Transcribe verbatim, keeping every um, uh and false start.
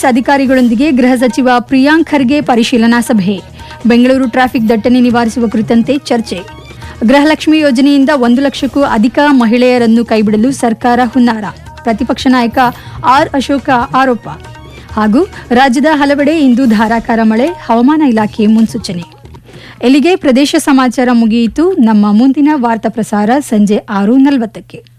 Police ಅಧಿಕಾರಿಗಳೊಂದಿಗೆ ಗೃಹ ಸಚಿವ ಪ್ರಿಯಾಂಕ್ ಖರ್ಗೆ ಪರಿಶೀಲನಾ ಸಭೆ. ಬೆಂಗಳೂರು ಟ್ರಾಫಿಕ್ ದಟ್ಟಣೆ ನಿವಾರಿಸುವ ಕುರಿತಂತೆ ಚರ್ಚೆ. ಗೃಹಲಕ್ಷ್ಮಿ ಯೋಜನೆಯಿಂದ ಒಂದು ಲಕ್ಷಕ್ಕೂ ಅಧಿಕ ಮಹಿಳೆಯರನ್ನು ಕೈಬಿಡಲು ಸರ್ಕಾರ ಹುನ್ನಾರ. ಪ್ರತಿಪಕ್ಷ ನಾಯಕ ಆರ್ ಅಶೋಕ ಆರೋಪ. ಹಾಗೂ ರಾಜ್ಯದ ಹಲವೆಡೆ ಇಂದು ಧಾರಾಕಾರ ಮಳೆ, ಹವಾಮಾನ ಇಲಾಖೆ ಮುನ್ಸೂಚನೆ. ಇಲ್ಲಿಗೆ ಪ್ರದೇಶ ಸಮಾಚಾರ ಮುಗಿಯಿತು. ನಮ್ಮ ಮುಂದಿನ ವಾರ್ತಾ ಪ್ರಸಾರ ಸಂಜೆ ಆರು ನಲವತ್ತಕ್ಕೆ.